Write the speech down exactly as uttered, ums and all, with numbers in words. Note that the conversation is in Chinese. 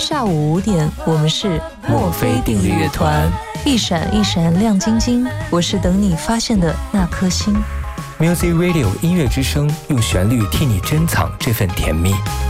下午五点，我们是墨菲定律乐团。一闪一闪亮晶晶，我是等你发现的那颗星。 Music Radio 音乐之声，用旋律替你珍藏这份甜蜜。